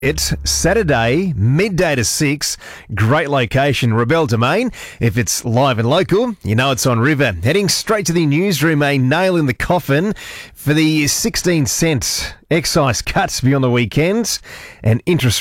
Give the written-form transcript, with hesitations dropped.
It's Saturday, midday to 6. Great location, Rebel Domain. If it's live and local, you know it's on River. Heading straight to the newsroom, a nail in the coffin for the 16 cent excise cuts beyond the weekend and interest